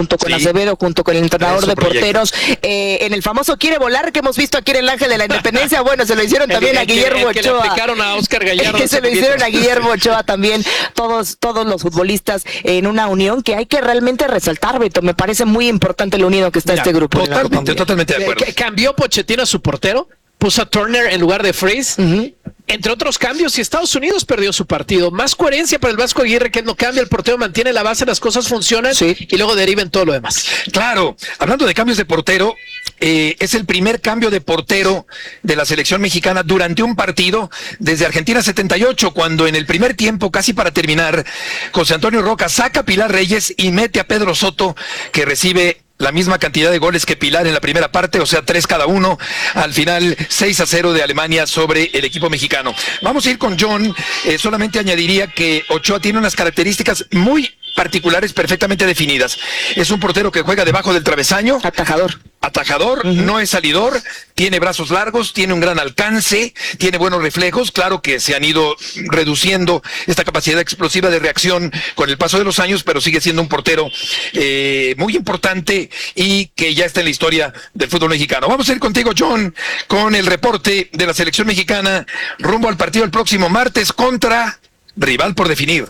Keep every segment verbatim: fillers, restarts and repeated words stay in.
junto con Sí. Acevedo, junto con el entrenador de proyecto. porteros, eh, en el famoso Quiere Volar que hemos visto aquí en el Ángel de la Independencia. Bueno, se lo hicieron también el, a el que- Guillermo el que le Ochoa. aplicaron a Oscar Gallardo. Que hace se lo poquito. hicieron a Guillermo Ochoa también, todos, todos los futbolistas en una unión que hay que realmente resaltar, Beto. Me parece muy importante lo unido que está Mira, este grupo. en la Copa Totalmente, Mundial. totalmente de Eh, acuerdo. que- Cambió Pochettino a su portero, puso a Turner en lugar de Freeze. Ujú. Entre otros cambios, y Estados Unidos perdió su partido. Más coherencia para el Vasco Aguirre, que él no cambia, el portero mantiene la base, las cosas funcionan Sí. y luego deriva en todo lo demás. Claro, hablando de cambios de portero, eh, es el primer cambio de portero de la selección mexicana durante un partido desde Argentina setenta y ocho, cuando en el primer tiempo, casi para terminar, José Antonio Roca saca a Pilar Reyes y mete a Pedro Soto, que recibe la misma cantidad de goles que Pilar en la primera parte, o sea, tres cada uno. Al final, seis a cero de Alemania sobre el equipo mexicano. Vamos a ir con John. Eh, solamente añadiría que Ochoa tiene unas características muy particulares, perfectamente definidas. Es un portero que juega debajo del travesaño, Atajador. atajador, uh-huh. no es salidor, tiene brazos largos, tiene un gran alcance, tiene buenos reflejos. Claro que se han ido reduciendo esta capacidad explosiva de reacción con el paso de los años, pero sigue siendo un portero eh, muy importante y que ya está en la historia del fútbol mexicano. Vamos a ir contigo, John, con el reporte de la selección mexicana rumbo al partido el próximo martes contra rival por definir.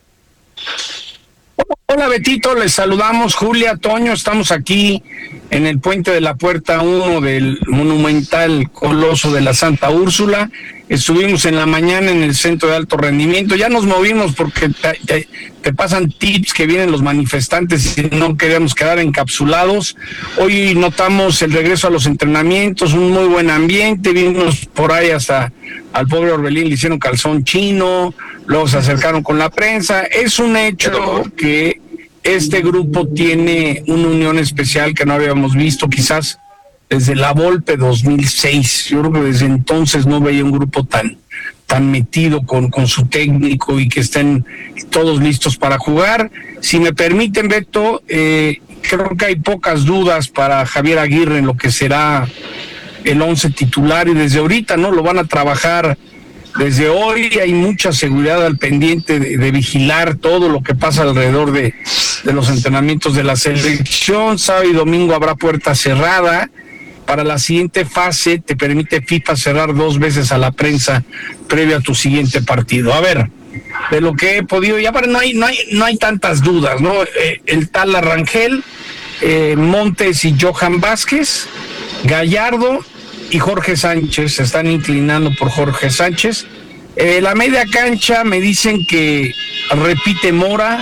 Hola Betito, les saludamos, Julia, Toño, estamos aquí en el puente de la Puerta uno del monumental Coloso de la Santa Úrsula. Estuvimos en la mañana en el centro de alto rendimiento, ya nos movimos porque te, te, te pasan tips que vienen los manifestantes y no queríamos quedar encapsulados. Hoy notamos el regreso a los entrenamientos, un muy buen ambiente, vimos por ahí hasta al pobre Orbelín le hicieron calzón chino, luego se acercaron con la prensa. Es un hecho que este grupo tiene una unión especial que no habíamos visto quizás desde la Volpe dos mil seis. Yo creo que desde entonces no veía un grupo tan tan metido con, con su técnico y que estén todos listos para jugar. Si me permiten, Beto, eh, creo que hay pocas dudas para Javier Aguirre en lo que será el once titular, y desde ahorita no lo van a trabajar. Desde hoy hay mucha seguridad al pendiente de, de vigilar todo lo que pasa alrededor de, de los entrenamientos de la selección. Sábado y domingo habrá puerta cerrada. Para la siguiente fase te permite FIFA cerrar dos veces a la prensa previo a tu siguiente partido. A ver, de lo que he podido, ya para no hay, no hay, no hay tantas dudas, ¿no? Eh, el tal Arrangel, eh, Montes y Johan Vázquez, Gallardo y Jorge Sánchez, se están inclinando por Jorge Sánchez. Eh, la media cancha me dicen que repite Mora,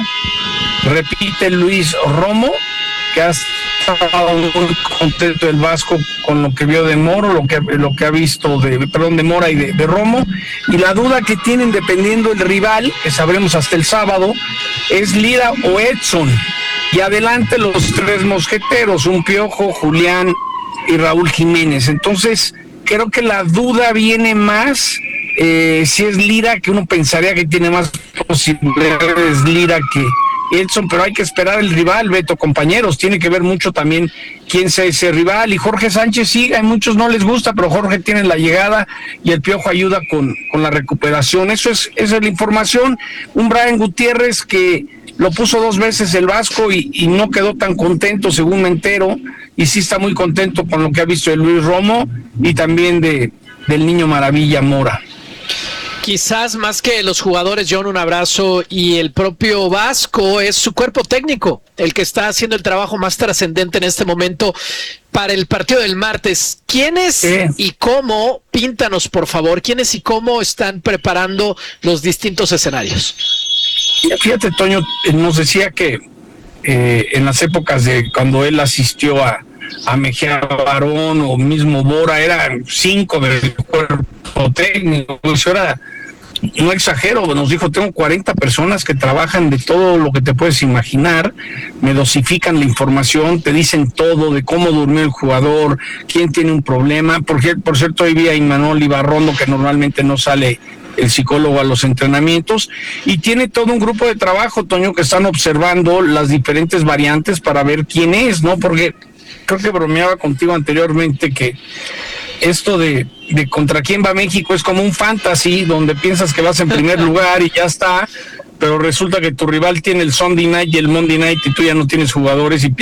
repite Luis Romo, que ha estado muy contento el Vasco con lo que vio de Moro, lo que, lo que ha visto de, perdón, de Mora y de, de Romo, y la duda que tienen dependiendo del rival, que sabremos hasta el sábado, es Lira o Edson, y adelante los tres mosqueteros, un Piojo, Julián y Raúl Jiménez. Entonces creo que la duda viene más eh, si es Lira, que uno pensaría que tiene más posibilidades Lira que Edson, pero hay que esperar el rival, Beto, compañeros, tiene que ver mucho también quién sea ese rival. Y Jorge Sánchez sí, a muchos no les gusta, pero Jorge tiene la llegada y el Piojo ayuda con, con la recuperación. Eso es, esa es la información. Un Brian Gutiérrez que lo puso dos veces el Vasco y, y no quedó tan contento, según me entero, y sí está muy contento con lo que ha visto de Luis Romo y también de del Niño Maravilla Mora. Quizás más que los jugadores, John, un abrazo, y el propio Vasco, es su cuerpo técnico el que está haciendo el trabajo más trascendente en este momento para el partido del martes. ¿Quiénes sí. y cómo, píntanos por favor, quiénes y cómo están preparando los distintos escenarios? Fíjate, Toño, nos decía que eh, en las épocas de cuando él asistió a, a Mejía Barón o mismo Bora, eran cinco del cuerpo técnico, eso era... No exagero, nos dijo, tengo cuarenta personas que trabajan de todo lo que te puedes imaginar, me dosifican la información, te dicen todo de cómo durmió el jugador, quién tiene un problema. Porque, por cierto, hoy vi a Imanol Ibarrondo, que normalmente no sale el psicólogo a los entrenamientos, y tiene todo un grupo de trabajo, Toño, que están observando las diferentes variantes para ver quién es, ¿no? Porque creo que bromeaba contigo anteriormente que esto de, de contra quién va México es como un fantasy donde piensas que vas en primer lugar y ya está, pero resulta que tu rival tiene el Sunday Night y el Monday Night y tú ya no tienes jugadores y